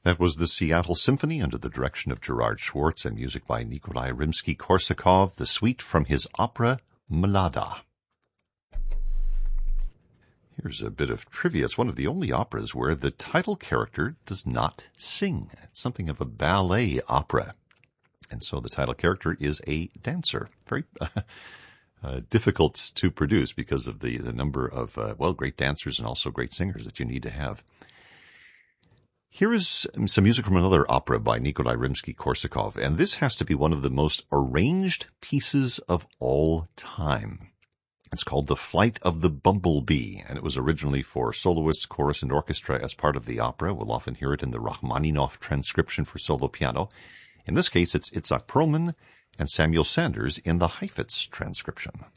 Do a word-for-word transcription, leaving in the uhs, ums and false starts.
That was the Seattle Symphony under the direction of Gerard Schwartz and music by Nikolai Rimsky-Korsakov, the suite from his opera Mlada. Here's a bit of trivia. It's one of the only operas where the title character does not sing. It's something of a ballet opera. And so the title character is a dancer. Very uh, uh, difficult to produce because of the, the number of, uh, well, great dancers and also great singers that you need to have. Here is some music from another opera by Nikolai Rimsky-Korsakov, and this has to be one of the most arranged pieces of all time. It's called The Flight of the Bumblebee, and it was originally for soloists, chorus, and orchestra as part of the opera. We'll often hear it in the Rachmaninoff transcription for solo piano. In this case, it's Itzhak Perlman and Samuel Sanders in the Heifetz transcription.